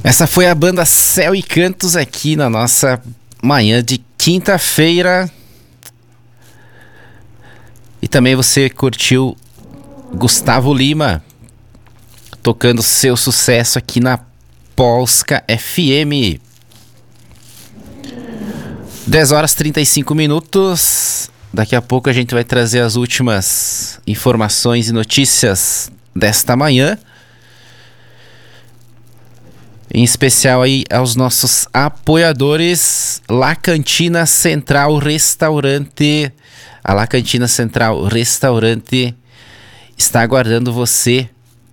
Essa foi a banda Céu e Cantos aqui na nossa manhã de quinta-feira. E também você curtiu Gustavo Lima tocando seu sucesso aqui na Polska FM. 10 horas 35 minutos. Daqui a pouco a gente vai trazer as últimas informações e notícias desta manhã. Em especial aí aos nossos apoiadores, La Cantina Central Restaurante. A La Cantina Central Restaurante está aguardando você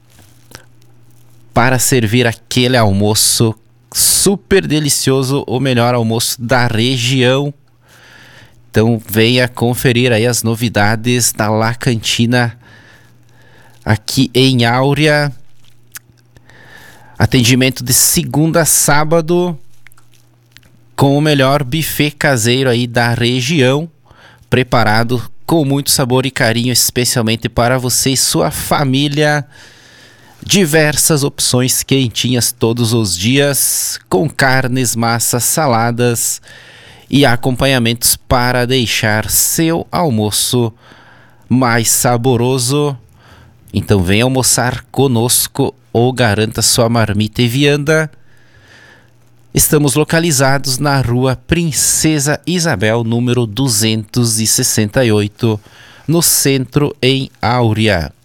para servir aquele almoço super delicioso, o melhor almoço da região. Então venha conferir aí as novidades da La Cantina aqui em Áurea. Atendimento de segunda a sábado com o melhor buffet caseiro aí da região, preparado com muito sabor e carinho, especialmente para você e sua família. Diversas opções quentinhas todos os dias, com carnes, massas, saladas e acompanhamentos para deixar seu almoço mais saboroso. Então venha almoçar conosco ou garanta sua marmita e vianda. Estamos localizados na rua Princesa Isabel, número 268, no centro, em Áurea.